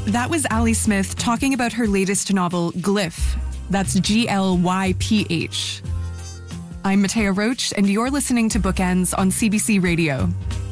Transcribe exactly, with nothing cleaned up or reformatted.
That was Ali Smith talking about her latest novel, Glyph. That's G L Y P H. I'm Matea Roach, and you're listening to Bookends on C B C Radio.